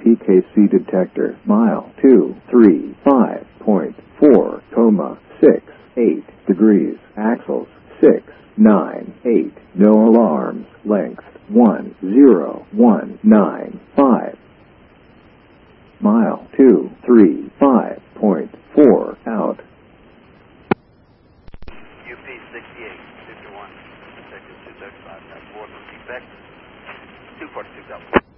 PKC detector. Mile 235.4, 6.8 degrees. Axles 698. No alarms. Length 10195. Mile 235.4 out. UP 68, 51, detective 235, 4 defect, 242 Delta.